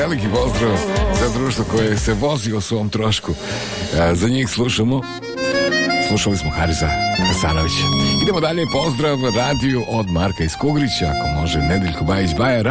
veliki pozdrav za društvo koje se vozi o svom trošku. Za njih slušali smo Harisa Hasanovića. Idemo dalje, pozdrav radiju od Marka iz Kugrića, ako može Nedeljko Bajić Bajer.